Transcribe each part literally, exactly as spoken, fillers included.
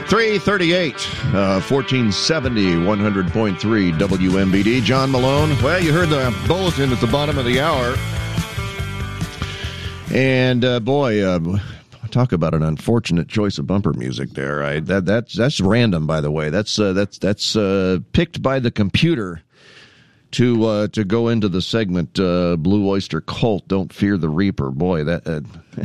three thirty-eight, uh, fourteen seventy, one hundred point three W M B D. John Malone. Well, you heard the bulletin at the bottom of the hour. And, uh, boy, uh, talk about an unfortunate choice of bumper music there. I, that, that's, that's random, by the way. That's, uh, that's, that's uh, picked by the computer to uh, to go into the segment, uh, Blue Oyster Cult, Don't Fear the Reaper. Boy, that... Uh,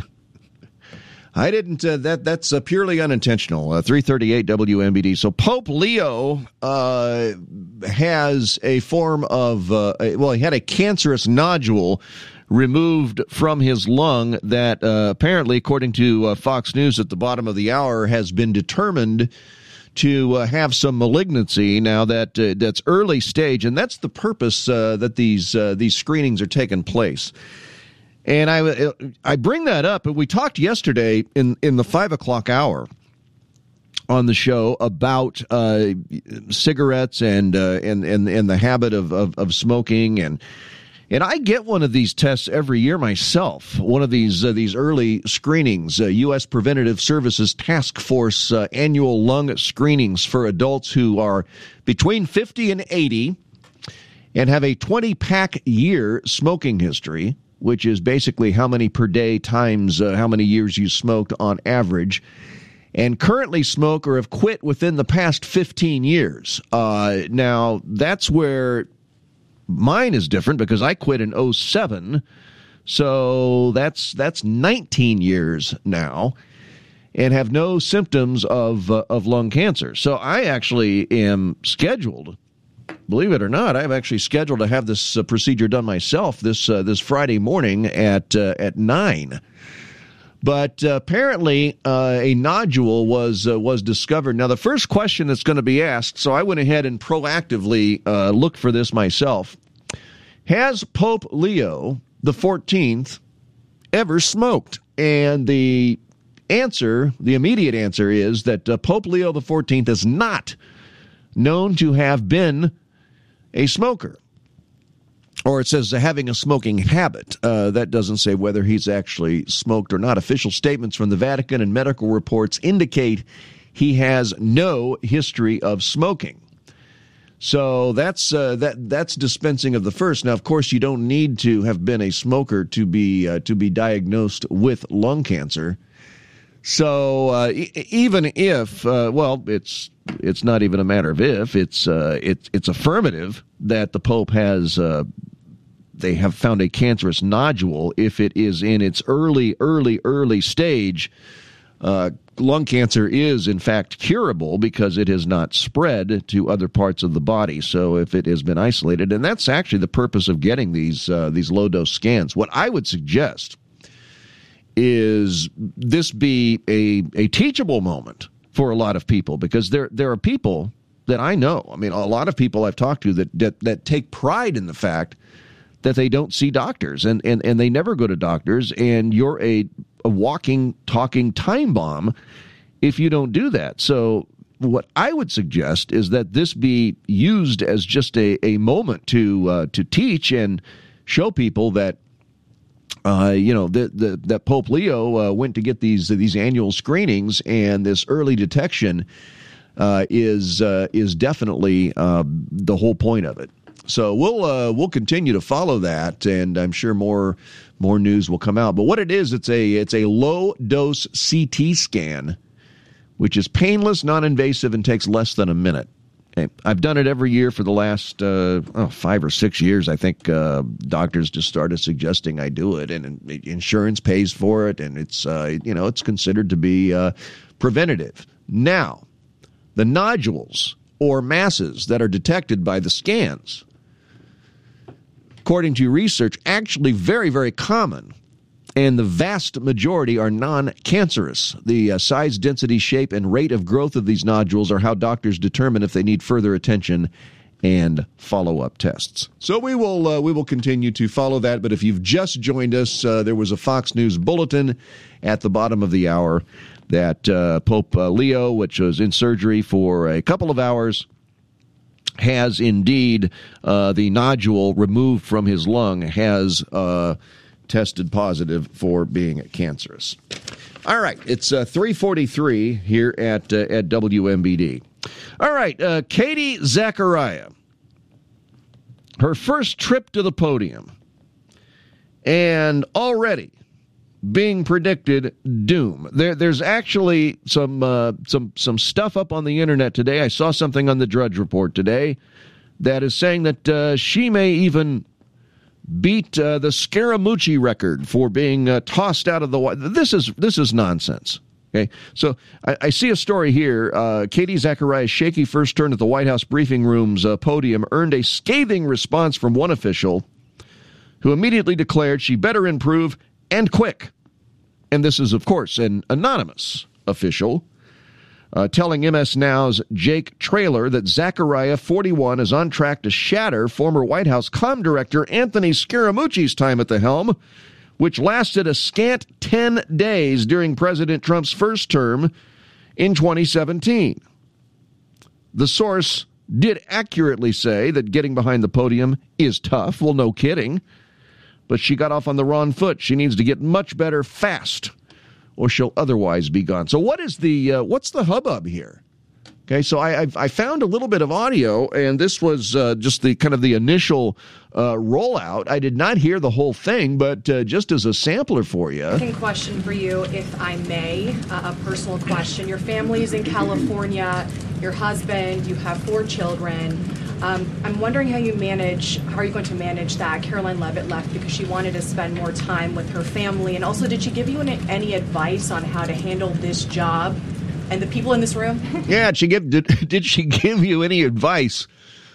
I didn't. Uh, that that's uh, purely unintentional. Uh, three thirty-eight W M B D. So Pope Leo uh, has a form of uh, well, he had a cancerous nodule removed from his lung that uh, apparently, according to uh, Fox News at the bottom of the hour, has been determined to uh, have some malignancy. Now that uh, that's early stage, and that's the purpose uh, that these uh, these screenings are taking place. And I, I bring that up, and we talked yesterday in, in the five o'clock hour on the show about uh, cigarettes and, uh, and and and the habit of, of, of smoking, and and I get one of these tests every year myself. One of these uh, these early screenings, uh, U S Preventative Services Task Force uh, annual lung screenings for adults who are between fifty and eighty and have a twenty pack year smoking history, which is basically how many per day times uh, how many years you smoked on average, and currently smoke or have quit within the past fifteen years. Uh, now, that's where mine is different because I quit in oh seven, so that's that's nineteen years now, and have no symptoms of uh, of lung cancer. So I actually am scheduled, believe it or not, I've actually scheduled to have this uh, procedure done myself this uh, this Friday morning at uh, at nine. But uh, apparently uh, a nodule was uh, was discovered. Now, the first question that's going to be asked, so I went ahead and proactively uh, looked for this myself. Has Pope Leo the fourteenth ever smoked? And the answer, the immediate answer is that uh, Pope Leo the fourteenth is not known to have been a smoker. Or it says having a smoking habit. Uh, that doesn't say whether he's actually smoked or not. Official statements from the Vatican and medical reports indicate he has no history of smoking. So that's uh, that that's dispensing of the first. Now, of course, you don't need to have been a smoker to be uh, to be diagnosed with lung cancer. So uh, e- even if, uh, well, it's it's not even a matter of if, it's uh, it's it's affirmative that the Pope has. Uh, They have found a cancerous nodule. If it is in its early, early, early stage, uh, lung cancer is, in fact, curable because it has not spread to other parts of the body. So if it has been isolated, and that's actually the purpose of getting these uh, these low-dose scans. What I would suggest is this be a, a teachable moment for a lot of people, because there there are people that I know, I mean, a lot of people I've talked to that that, that take pride in the fact that they don't see doctors, and, and, and they never go to doctors, and you're a, a walking, talking time bomb if you don't do that. So what I would suggest is that this be used as just a, a moment to uh, to teach and show people that, uh, you know, that the, that Pope Leo uh, went to get these these annual screenings, and this early detection uh, is uh, is definitely uh, the whole point of it. So we'll uh, we'll continue to follow that, and I'm sure more more news will come out. But what it is, it's a it's a low dose C T scan, which is painless, non-invasive, and takes less than a minute. Okay. I've done it every year for the last uh, oh, five or six years. I think uh, doctors just started suggesting I do it, and insurance pays for it, and it's uh, you know it's considered to be uh, preventative. Now, the nodules or masses that are detected by the scans, according to research, actually very, very common, and the vast majority are non-cancerous. The uh, size, density, shape, and rate of growth of these nodules are how doctors determine if they need further attention and follow-up tests. So we will uh, we will continue to follow that, but if you've just joined us, uh, there was a Fox News bulletin at the bottom of the hour that uh, Pope uh, Leo, which was in surgery for a couple of hours, has indeed uh, the nodule removed from his lung, has uh, tested positive for being cancerous. All right, it's uh, three forty-three here at uh, at W M B D. All right, uh, Katie Zachariah, her first trip to the podium, and already being predicted doom. There, there's actually some uh, some some stuff up on the internet today. I saw something on the Drudge Report today that is saying that uh, she may even beat uh, the Scaramucci record for being uh, tossed out of the White. This is this is nonsense. Okay, so I, I see a story here. Uh, Katie Zachariah's shaky first turn at the White House briefing room's uh, podium earned a scathing response from one official, who immediately declared she better improve and quick. And this is, of course, an anonymous official uh, telling M S Now's Jake Traylor that Zachariah, forty-one, is on track to shatter former White House comm director Anthony Scaramucci's time at the helm, which lasted a scant ten days during President Trump's first term in twenty seventeen. The source did accurately say that getting behind the podium is tough. Well, no kidding. But she got off on the wrong foot. She needs to get much better fast, or she'll otherwise be gone. So what is the uh, what's the hubbub here? Okay, so I I've, I found a little bit of audio, and this was uh, just the kind of the initial uh, rollout. I did not hear the whole thing, but uh, just as a sampler for you. Second question for you, if I may, uh, a personal question. Your family is in California. Your husband, you have four children. Um, I'm wondering how you manage, how are you going to manage that? Caroline Leavitt left because she wanted to spend more time with her family. And also, did she give you any, any advice on how to handle this job and the people in this room? Yeah, did she give, did, did she give you any advice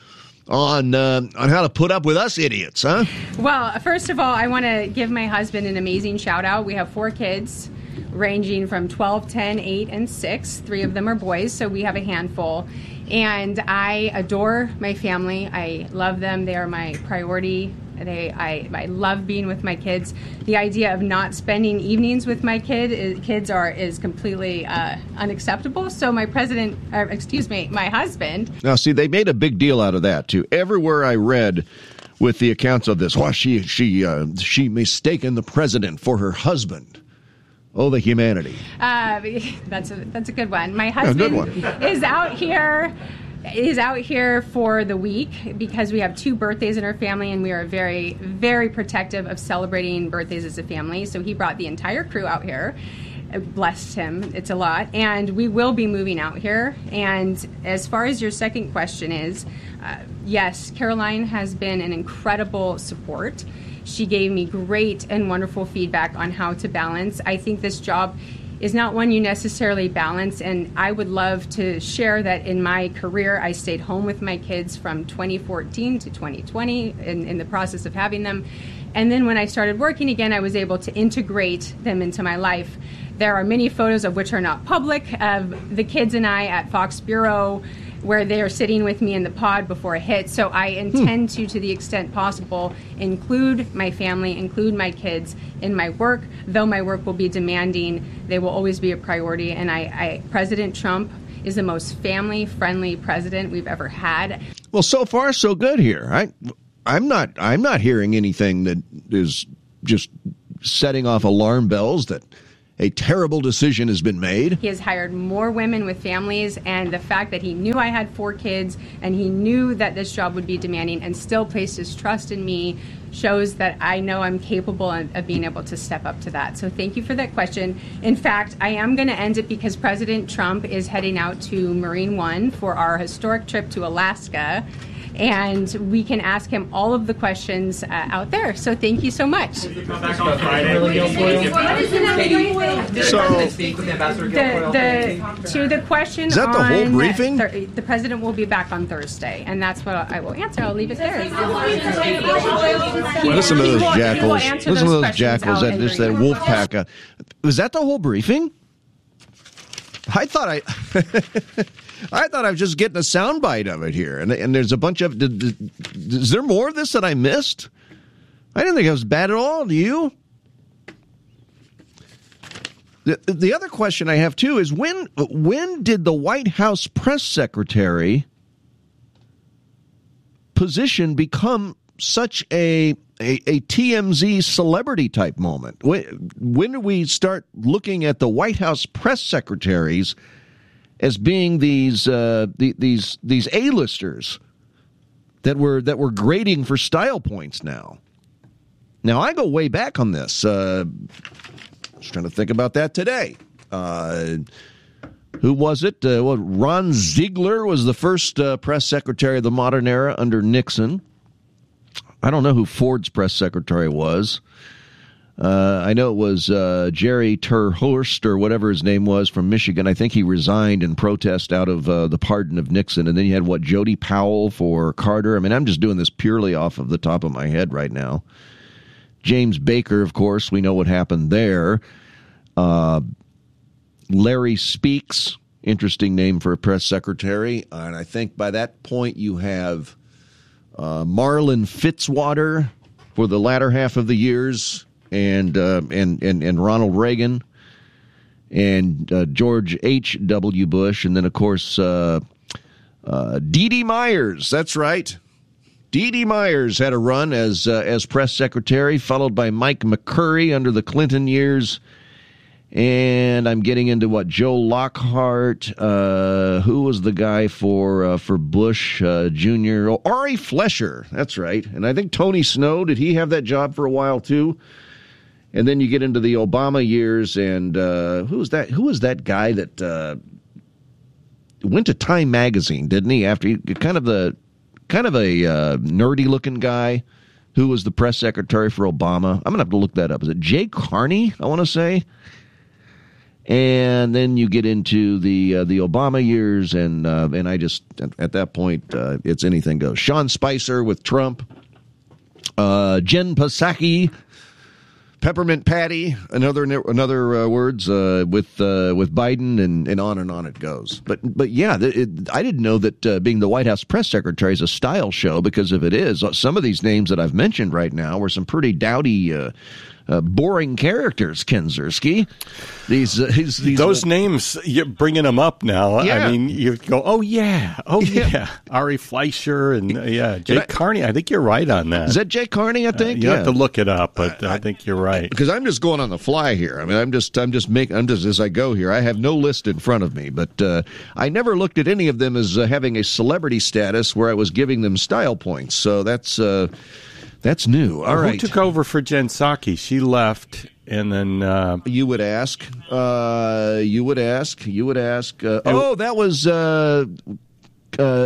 on uh, on how to put up with us idiots, huh? Well, first of all, I want to give my husband an amazing shout out. We have four kids ranging from twelve, ten, eight, and six. Three of them are boys, so we have a handful. And I adore my family. I love them. They are my priority. They, I, I love being with my kids. The idea of not spending evenings with my kid is, kids are is completely uh, unacceptable. So my president, or excuse me, my husband. Now, see, they made a big deal out of that too. Everywhere I read with the accounts of this, well, she she uh, she mistaken the president for her husband. Oh, the humanity. Uh, that's a that's a good one. My husband good one. is out here. is out here for the week because we have two birthdays in our family, and we are very, very protective of celebrating birthdays as a family. So he brought the entire crew out here. Blessed him. It's a lot. And we will be moving out here. And as far as your second question is, uh, yes, Caroline has been an incredible support. She gave me great and wonderful feedback on how to balance. I think this job is not one you necessarily balance, and I would love to share that in my career, I stayed home with my kids from twenty fourteen to twenty twenty in, in the process of having them. And then when I started working again, I was able to integrate them into my life. There are many photos of which are not public of the kids and I at Fox Bureau, where they are sitting with me in the pod before a hit. So I intend hmm. to, to the extent possible, include my family, include my kids in my work. Though my work will be demanding, they will always be a priority. And I, I President Trump is the most family-friendly president we've ever had. Well, so far so good here. I, I'm not. I'm not hearing anything that is just setting off alarm bells that a terrible decision has been made. He has hired more women with families, and the fact that he knew I had four kids and he knew that this job would be demanding and still placed his trust in me shows that I know I'm capable of, of being able to step up to that. So thank you for that question. In fact, I am going to end it because President Trump is heading out to Marine One for our historic trip to Alaska. And we can ask him all of the questions uh, out there. So thank you so much. So, the, the, to the question is that the whole briefing? Thir- the president will be back on Thursday, and that's what I will answer. I'll leave it there. Listen to those jackals. Listen to those jackals. That just that wolf pack. Uh, was that the whole briefing? I thought I. I thought I was just getting a soundbite of it here, and and there's a bunch of. Did, did, is there more of this that I missed? I didn't think it was bad at all. Do you? The the other question I have too is when when did the White House press secretary position become such a a, a T M Z celebrity type moment? When, when do we start looking at the White House press secretaries as being these uh, the, these these A-listers that were that were grading for style points now? Now I go way back on this. Uh, I was trying to think about that today. Uh, who was it? Uh, well, Ron Ziegler was the first uh, press secretary of the modern era under Nixon. I don't know who Ford's press secretary was. Uh, I know it was uh, Jerry Terhorst or whatever his name was from Michigan. I think he resigned in protest out of uh, the pardon of Nixon. And then you had, what, Jody Powell for Carter. I mean, I'm just doing this purely off of the top of my head right now. James Baker, of course, we know what happened there. Uh, Larry Speaks, interesting name for a press secretary. And I think by that point you have uh, Marlin Fitzwater for the latter half of the years. And, uh, and and and Ronald Reagan, and uh, George H W. Bush, and then, of course, uh, uh, Dee Dee Myers. That's right. Dee Dee Myers had a run as uh, as press secretary, followed by Mike McCurry under the Clinton years. And I'm getting into, what, Joe Lockhart, uh, who was the guy for uh, for Bush uh, Junior? Oh, Ari Fleischer, that's right. And I think Tony Snow, did he have that job for a while, too? And then you get into the Obama years, and uh, who was that? Who was that guy that uh, went to Time Magazine? Didn't he? After he, kind of the kind of a uh, nerdy looking guy who was the press secretary for Obama. I'm gonna have to look that up. Is it Jay Carney? I want to say. And then you get into the uh, the Obama years, and uh, and I just at that point uh, it's anything goes. Sean Spicer with Trump, uh, Jen Psaki. Peppermint Patty, another another uh, words uh, with uh, with Biden, and, and on and on it goes. But but yeah, it, I didn't know that uh, being the White House press secretary is a style show, because if it is, some of these names that I've mentioned right now were some pretty dowdy, uh, uh, boring characters. Ken Ziersky, these, uh, these, these those uh, names, you're bringing them up now. Yeah. I mean, you go, oh yeah, oh yeah, Yeah. Ari Fleischer and uh, yeah, Jay I- Carney. I think you're right on that. Is that Jay Carney? I think Uh, you yeah. have to look it up, but I, I think you're right. Because I'm just going on the fly here. I mean, I'm just, I'm just making, I'm just as I go here. I have no list in front of me, but uh, I never looked at any of them as uh, having a celebrity status where I was giving them style points. So that's uh, that's new. All Who right. took over for Jen Psaki? She left, and then uh, You would ask. Uh, you would ask. You would ask. Uh, oh, that was uh, uh,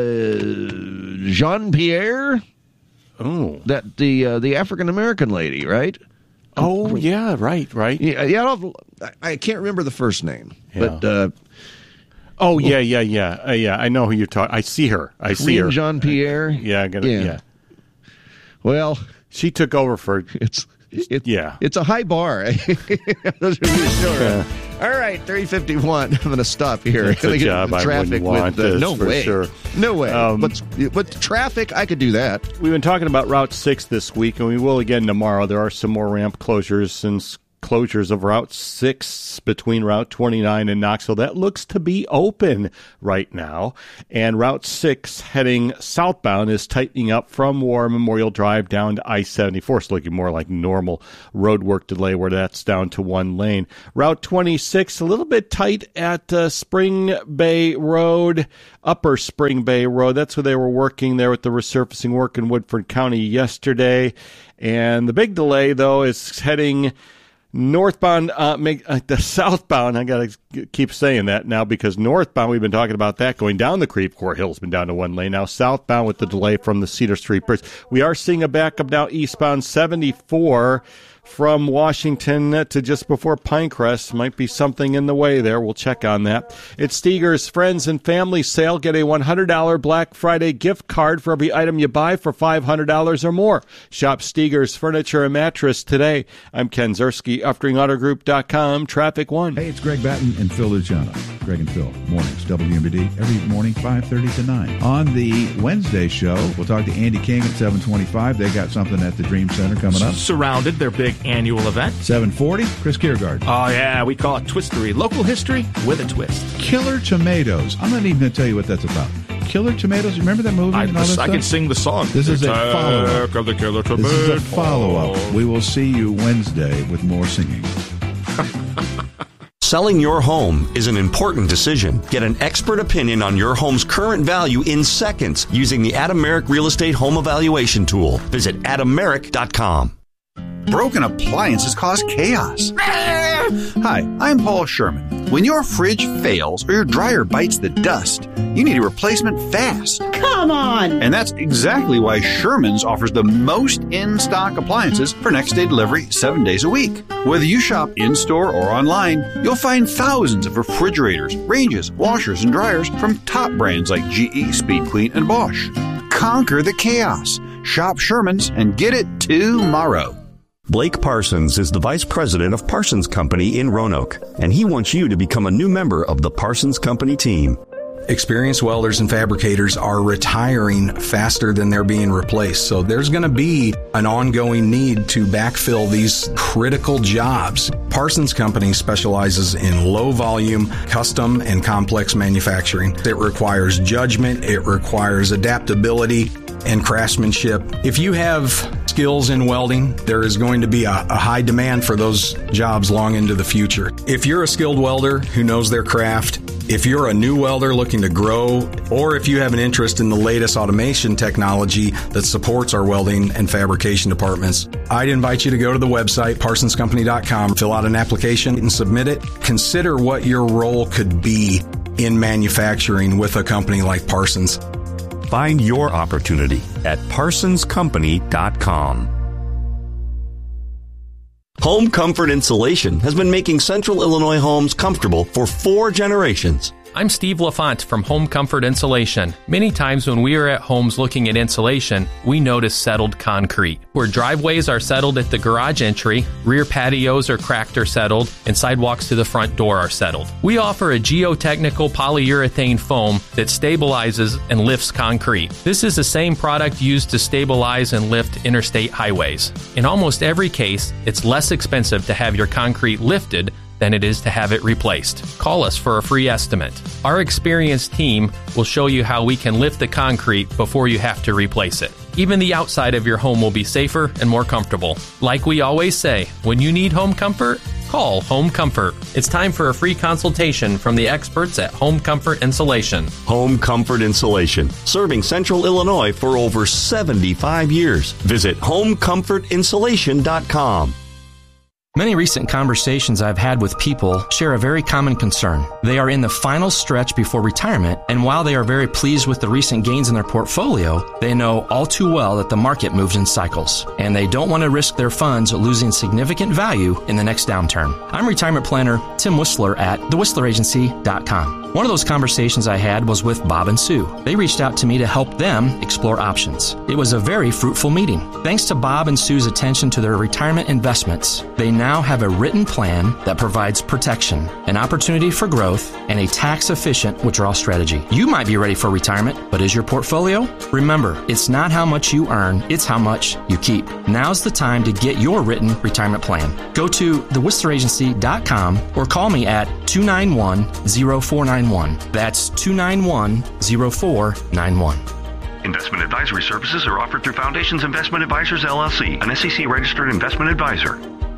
Jean Pierre. oh, That the uh, the African American lady, right? oh yeah, right, right. Yeah, yeah. I, don't, I can't remember the first name, Yeah. but uh, Oh yeah, yeah, yeah, uh, yeah. I know who you're talking. I see her. I see her. Jean Pierre. Yeah, I got it. Yeah. Yeah. Well, she took over for. it's it, Yeah. it's a high bar. Those are really sure. All right, three fifty-one. I'm going to stop here. That's a Gonna get job into I traffic wouldn't want, with, uh, that's no for way. sure. No way. Um, What's with traffic? I could do that. We've been talking about Route six this week, and we will again tomorrow. There are some more ramp closures since closures of Route six between Route twenty-nine and Knoxville. That looks to be open right now. And Route six heading southbound is tightening up from War Memorial Drive down to I seventy-four. It's looking more like normal road work delay where that's down to one lane. Route twenty-six, a little bit tight at uh, Spring Bay Road, Upper Spring Bay Road. That's where they were working there with the resurfacing work in Woodford County yesterday. And the big delay, though, is heading northbound, uh, make, uh, the southbound, I got to keep saying that now because northbound, we've been talking about that going down the Creve Coeur Hill's been down to one lane. Now southbound with the delay from the Cedar Street Bridge. We are seeing a backup now eastbound seventy-four from Washington to just before Pinecrest. Might be something in the way there. We'll check on that. It's Steger's Friends and Family Sale. Get a one hundred dollars Black Friday gift card for every item you buy for five hundred dollars or more. Shop Steger's Furniture and Mattress today. I'm Ken Ziersky, uftering auto group dot com, Traffic One. Hey, it's Greg Batten and Phil Luciano. Greg and Phil, mornings, W M B D, every morning, five thirty to nine. On the Wednesday show, we'll talk to Andy King at seven twenty-five. They got something at the Dream Center coming up. Surrounded, their big annual event. seven forty, Chris Kiergaard. Oh, yeah, we call it Twistery. Local history with a twist. Killer Tomatoes. I'm not even going to tell you what that's about. Killer Tomatoes. Remember that movie? I, and all that I stuff? can sing the song. This is a Attack follow-up. of the Killer This is a Tomatoes. follow-up. We will see you Wednesday with more singing. Selling your home is an important decision. Get an expert opinion on your home's current value in seconds using the Adam Merrick Real Estate Home Evaluation Tool. Visit adam merrick dot com. Broken appliances cause chaos. Hi, I'm Paul Sherman. When your fridge fails or your dryer bites the dust, you need a replacement fast. Come on! And that's exactly why Sherman's offers the most in-stock appliances for next-day delivery seven days a week. Whether you shop in-store or online, you'll find thousands of refrigerators, ranges, washers, and dryers from top brands like G E, Speed Queen, and Bosch. Conquer the chaos. Shop Sherman's and get it tomorrow. Blake Parsons is the Vice President of Parsons Company in Roanoke, and he wants you to become a new member of the Parsons Company team. Experienced welders and fabricators are retiring faster than they're being replaced. So there's going to be an ongoing need to backfill these critical jobs. Parsons Company specializes in low volume, custom, and complex manufacturing. It requires judgment. It requires adaptability and craftsmanship. If you have skills in welding, there is going to be a, a high demand for those jobs long into the future. If you're a skilled welder who knows their craft, if you're a new welder looking to grow, or if you have an interest in the latest automation technology that supports our welding and fabrication departments, I'd invite you to go to the website, parsons company dot com, fill out an application and submit it. Consider what your role could be in manufacturing with a company like Parsons. Find your opportunity at parsons company dot com. Home Comfort Insulation has been making Central Illinois homes comfortable for four generations. I'm Steve LaFont from Home Comfort Insulation. Many times when we are at homes looking at insulation, we notice settled concrete. Where driveways are settled at the garage entry, rear patios are cracked or settled, and sidewalks to the front door are settled. We offer a geotechnical polyurethane foam that stabilizes and lifts concrete. This is the same product used to stabilize and lift interstate highways. In almost every case, it's less expensive to have your concrete lifted than it is to have it replaced. Call us for a free estimate. Our experienced team will show you how we can lift the concrete before you have to replace it. Even the outside of your home will be safer and more comfortable. Like we always say, when you need home comfort, call Home Comfort. It's time for a free consultation from the experts at Home Comfort Insulation. Home Comfort Insulation, serving Central Illinois for over seventy-five years. Visit home comfort insulation dot com. Many recent conversations I've had with people share a very common concern. They are in the final stretch before retirement, and while they are very pleased with the recent gains in their portfolio, they know all too well that the market moves in cycles, and they don't want to risk their funds losing significant value in the next downturn. I'm retirement planner Tim Whistler at the whistler agency dot com. One of those conversations I had was with Bob and Sue. They reached out to me to help them explore options. It was a very fruitful meeting. Thanks to Bob and Sue's attention to their retirement investments, they now have a written plan that provides protection, an opportunity for growth, and a tax-efficient withdrawal strategy. You might be ready for retirement, but is your portfolio? Remember, it's not how much you earn, it's how much you keep. Now's the time to get your written retirement plan. Go to the whistler agency dot com or call me at two nine one, zero four nine one. That's two nine one, zero four nine one. Investment advisory services are offered through Foundations Investment Advisors, L L C, an S E C-registered investment advisor.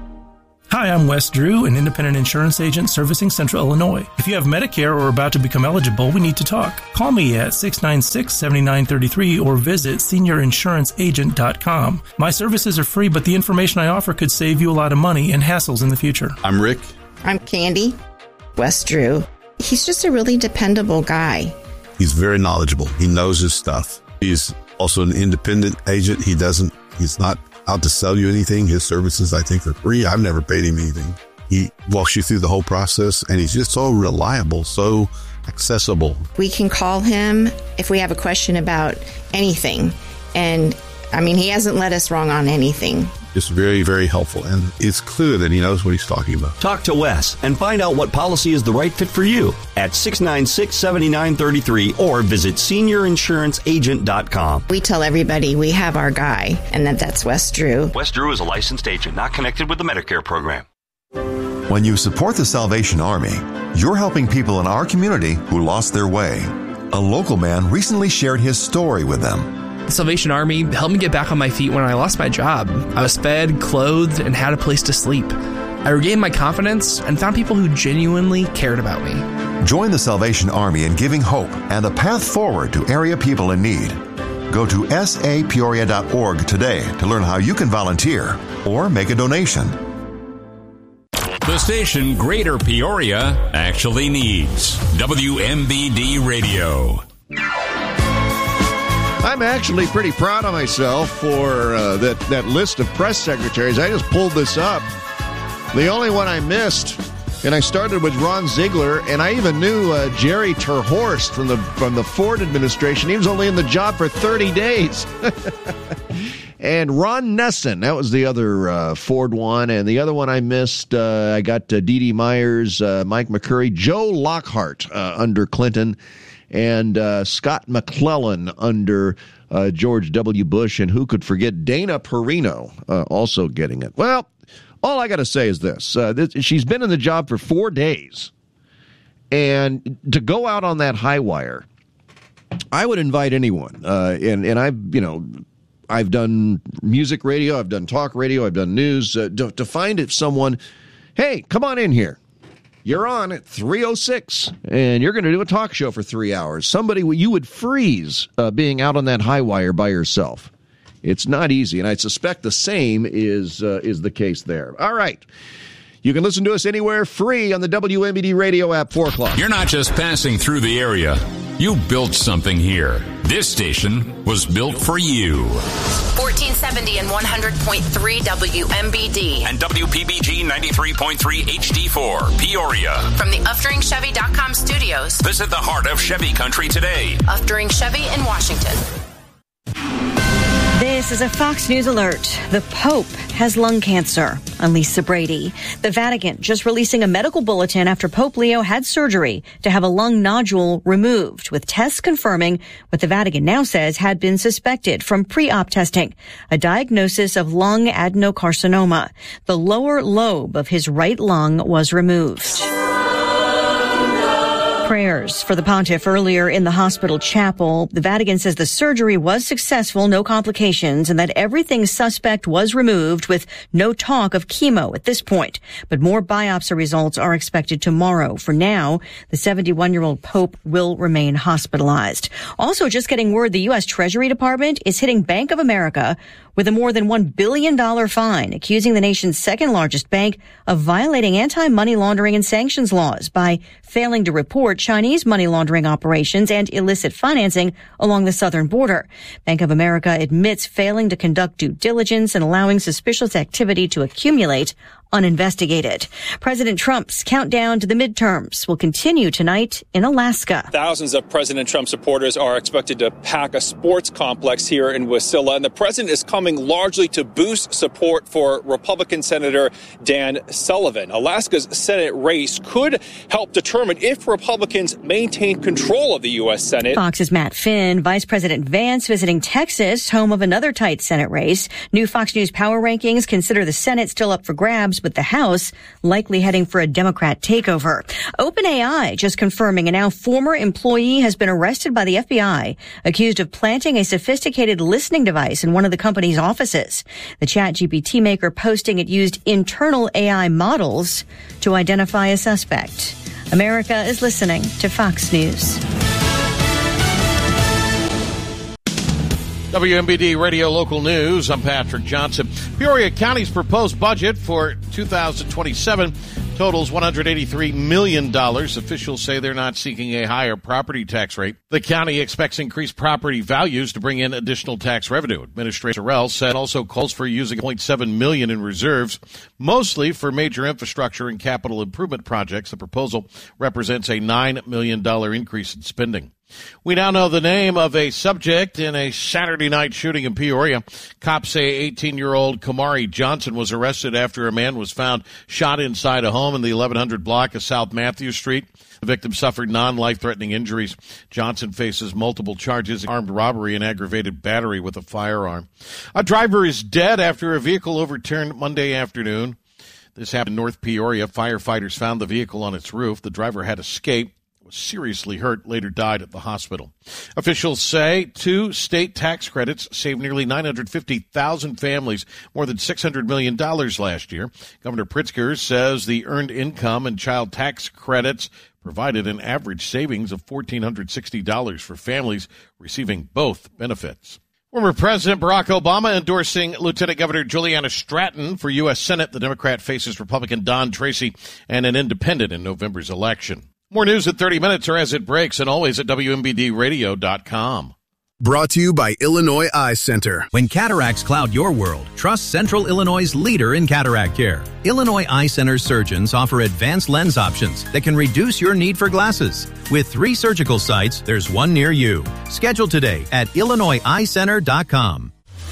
Hi, I'm Wes Drew, an independent insurance agent servicing Central Illinois. If you have Medicare or are about to become eligible, we need to talk. Call me at six nine six, seven nine three three or visit senior insurance agent dot com. My services are free, but the information I offer could save you a lot of money and hassles in the future. I'm Rick. I'm Candy. Wes Drew. He's just a really dependable guy. He's very knowledgeable. He knows his stuff. He's also an independent agent. He doesn't, he's not out to sell you anything. His services, I think, are free. I've never paid him anything. He walks you through the whole process, and he's just so reliable, so accessible. We can call him if we have a question about anything. And, I mean, he hasn't led us wrong on anything. It's very, very helpful, and it's clear that he knows what he's talking about. Talk to Wes and find out what policy is the right fit for you at six nine six, seven nine three three or visit senior insurance agent dot com. We tell everybody we have our guy, and that that's Wes Drew. Wes Drew is a licensed agent, not connected with the Medicare program. When you support the Salvation Army, you're helping people in our community who lost their way. A local man recently shared his story with them. The Salvation Army helped me get back on my feet when I lost my job. I was fed, clothed, and had a place to sleep. I regained my confidence and found people who genuinely cared about me. Join the Salvation Army in giving hope and a path forward to area people in need. Go to S A Peoria dot org today to learn how you can volunteer or make a donation. The station Greater Peoria actually needs. W M B D Radio. I'm actually pretty proud of myself for uh, that, that list of press secretaries. I just pulled this up. The only one I missed, and I started with Ron Ziegler, and I even knew uh, Jerry Terhorst from the from the Ford administration. He was only in the job for thirty days. And Ron Nesson, that was the other uh, Ford one. And the other one I missed, uh, I got uh, Dee Dee Myers, uh, Mike McCurry, Joe Lockhart uh, under Clinton, and uh, Scott McClellan under uh, George W. Bush. And who could forget Dana Perino uh, also getting it? Well, all I got to say is this. Uh, this. She's been in the job for four days. And to go out on that high wire, I would invite anyone. Uh, and, and I've, you know... I've done music radio, I've done talk radio, I've done news, uh, to, to find if someone, hey, come on in here. You're on at three oh six, and you're going to do a talk show for three hours. Somebody you would freeze uh, being out on that high wire by yourself. It's not easy, and I suspect the same is uh, is the case there. All right. You can listen to us anywhere free on the W M B D radio app, four o'clock. You're not just passing through the area. You built something here. This station was built for you. fourteen seventy and one hundred point three W M B D. And W P B G ninety-three point three H D four, Peoria. From the Uftring Chevy dot com studios. Visit the heart of Chevy country today. Uftring Chevy in Washington. This is a Fox News alert. The Pope has lung cancer. I'm Lisa Brady. The Vatican just releasing a medical bulletin after Pope Leo had surgery to have a lung nodule removed, with tests confirming what the Vatican now says had been suspected from pre-op testing, a diagnosis of lung adenocarcinoma. The lower lobe of his right lung was removed. Prayers for the pontiff earlier in the hospital chapel. The Vatican says the surgery was successful, no complications, and that everything suspect was removed with no talk of chemo at this point. But more biopsy results are expected tomorrow. For now, the seventy-one-year-old Pope will remain hospitalized. Also, just getting word, the U S Treasury Department is hitting Bank of America with a more than one billion dollars fine, accusing the nation's second-largest bank of violating anti-money laundering and sanctions laws by failing to report Chinese money laundering operations and illicit financing along the southern border. Bank of America admits failing to conduct due diligence and allowing suspicious activity to accumulate uninvestigated. President Trump's countdown to the midterms will continue tonight in Alaska. Thousands of President Trump supporters are expected to pack a sports complex here in Wasilla, and the president is coming largely to boost support for Republican Senator Dan Sullivan. Alaska's Senate race could help determine if Republicans maintain control of the U S Senate. Fox's Matt Finn, Vice President Vance visiting Texas, home of another tight Senate race. New Fox News power rankings consider the Senate still up for grabs, with the House likely heading for a Democrat takeover. OpenAI just confirming a now former employee has been arrested by the F B I, accused of planting a sophisticated listening device in one of the company's offices. The ChatGPT maker posting it used internal A I models to identify a suspect. America is listening to Fox News. W M B D Radio Local News. I'm Patrick Johnson. Peoria County's proposed budget for two thousand twenty-seven totals one hundred eighty-three million dollars. Officials say they're not seeking a higher property tax rate. The county expects increased property values to bring in additional tax revenue. Administrator Terrell said also calls for using one point seven million dollars in reserves, mostly for major infrastructure and capital improvement projects. The proposal represents a nine million dollars increase in spending. We now know the name of a subject in a Saturday night shooting in Peoria. Cops say eighteen-year-old Kamari Johnson was arrested after a man was found shot inside a home in the eleven hundred block of South Matthew Street. The victim suffered non-life-threatening injuries. Johnson faces multiple charges, armed robbery and aggravated battery with a firearm. A driver is dead after a vehicle overturned Monday afternoon. This happened in North Peoria. Firefighters found the vehicle on its roof. The driver had escaped. was seriously hurt, later died at the hospital. Officials say two state tax credits saved nearly nine hundred fifty thousand families more than six hundred million dollars last year. Governor Pritzker says the earned income and child tax credits provided an average savings of one thousand four hundred sixty dollars for families receiving both benefits. Former President Barack Obama endorsing Lieutenant Governor Juliana Stratton for U S Senate. The Democrat faces Republican Don Tracy and an independent in November's election. More news at thirty minutes or as it breaks, and always at W M B D radio dot com. Brought to you by Illinois Eye Center. When cataracts cloud your world, trust Central Illinois' leader in cataract care. Illinois Eye Center surgeons offer advanced lens options that can reduce your need for glasses. With three surgical sites, there's one near you. Schedule today at illinois eye center dot com.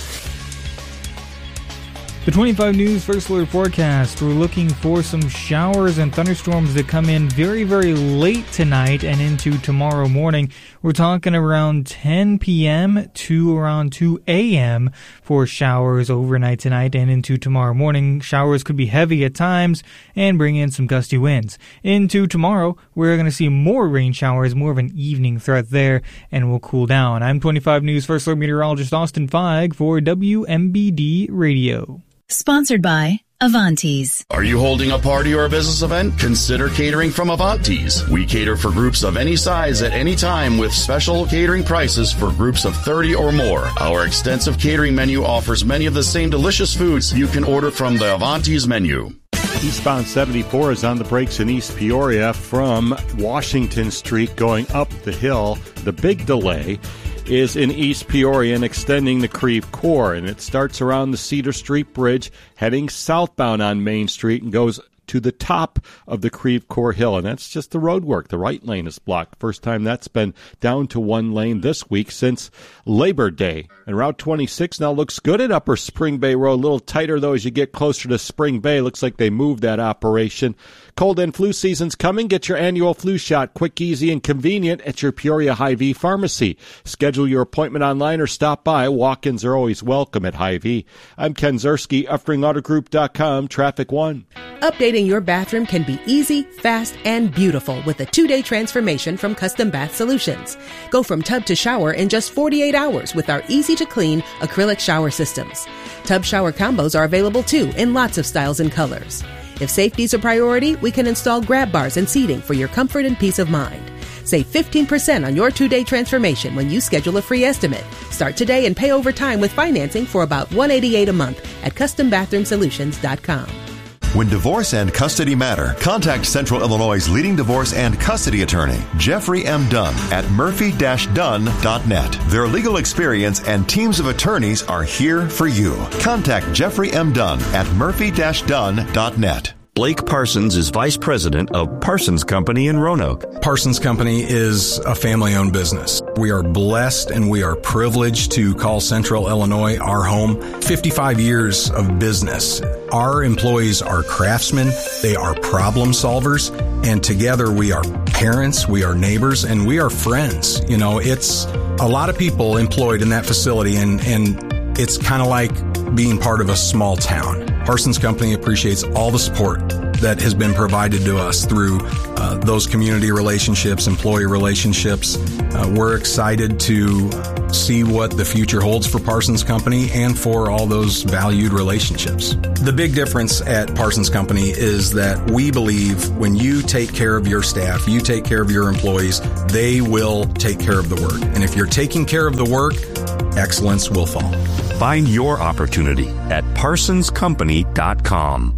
The twenty-five News First Alert Forecast. We're looking for some showers and thunderstorms that come in very, very late tonight and into tomorrow morning. We're talking around ten p.m. to around two a.m. for showers overnight tonight and into tomorrow morning. Showers could be heavy at times and bring in some gusty winds. Into tomorrow, we're going to see more rain showers, more of an evening threat there, and we'll cool down. I'm twenty-five News First Alert meteorologist Austin Feig for W M B D Radio. Sponsored by Avantes. Are you holding a party or a business event? Consider catering from Avantes. We cater for groups of any size at any time with special catering prices for groups of thirty or more. Our extensive catering menu offers many of the same delicious foods you can order from the Avantes menu. Eastbound seventy-four is on the brakes in East Peoria from Washington Street going up the hill. The big delay is in East Peoria and extending the Creve Coeur, and it starts around the Cedar Street Bridge, heading southbound on Main Street and goes to the top of the Creve Coeur Hill, and that's just the road work. The right lane is blocked. First time that's been down to one lane this week since Labor Day. And Route twenty-six now looks good at Upper Spring Bay Road. A little tighter, though, as you get closer to Spring Bay. Looks like they moved that operation. Cold and flu season's coming. Get your annual flu shot quick, easy, and convenient at your Peoria Hy-Vee pharmacy. Schedule your appointment online or stop by. Walk-ins are always welcome at Hy-Vee. I'm Ken Zerski, Uffring Auto Group dot com, Traffic One. Updating your bathroom can be easy, fast, and beautiful with a two-day transformation from Custom Bath Solutions. Go from tub to shower in just forty-eight hours with our easy-to-clean acrylic shower systems. Tub shower combos are available too in lots of styles and colors. If safety's a priority, we can install grab bars and seating for your comfort and peace of mind. Save fifteen percent on your two-day transformation when you schedule a free estimate. Start today and pay over time with financing for about one hundred eighty-eight dollars a month at custom bathroom solutions dot com. When divorce and custody matter, contact Central Illinois' leading divorce and custody attorney, Jeffrey M. Dunn, at murphy dash dunn dot net. Their legal experience and teams of attorneys are here for you. Contact Jeffrey M. Dunn at murphy dash dunn dot net. Blake Parsons is vice president of Parsons Company in Roanoke. Parsons Company is a family-owned business. We are blessed and we are privileged to call Central Illinois our home. fifty-five years of business. Our employees are craftsmen. They are problem solvers. And together we are parents, we are neighbors, and we are friends. You know, it's a lot of people employed in that facility, and, and it's kind of like being part of a small town. Parsons Company appreciates all the support that has been provided to us through uh, those community relationships, employee relationships. Uh, we're excited to see what the future holds for Parsons Company and for all those valued relationships. The big difference at Parsons Company is that we believe when you take care of your staff, you take care of your employees, they will take care of the work. And if you're taking care of the work, excellence will follow. Find your opportunity at parsons company dot com.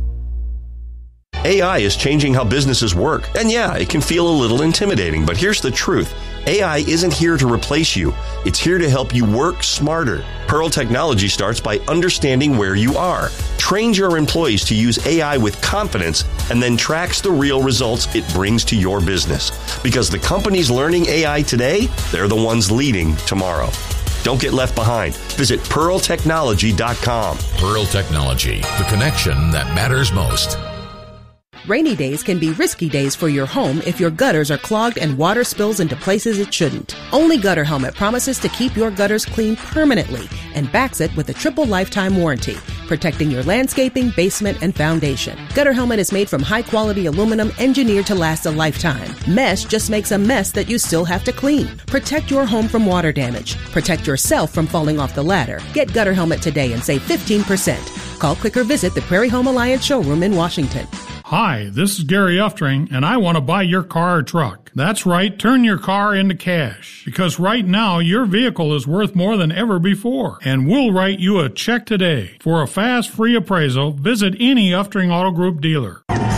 A I is changing how businesses work. And yeah, it can feel a little intimidating, but here's the truth. A I isn't here to replace you. It's here to help you work smarter. Pearl Technology starts by understanding where you are, trains your employees to use A I with confidence, and then tracks the real results it brings to your business. Because the companies learning A I today, they're the ones leading tomorrow. Don't get left behind. Visit pearl technology dot com. Pearl Technology, the connection that matters most. Rainy days can be risky days for your home if your gutters are clogged and water spills into places it shouldn't. Only Gutter Helmet promises to keep your gutters clean permanently and backs it with a triple lifetime warranty. protecting your landscaping, basement, and foundation. Gutter Helmet is made from high-quality aluminum engineered to last a lifetime. Mesh just makes a mess that you still have to clean. Protect your home from water damage. Protect yourself from falling off the ladder. Get Gutter Helmet today and save fifteen percent. Call, click, or visit the Prairie Home Alliance showroom in Washington. Hi, this is Gary Uftring, and I want to buy your car or truck. That's right, turn your car into cash. Because right now, your vehicle is worth more than ever before. And we'll write you a check today. For a fast, free appraisal, visit any Uftring Auto Group dealer.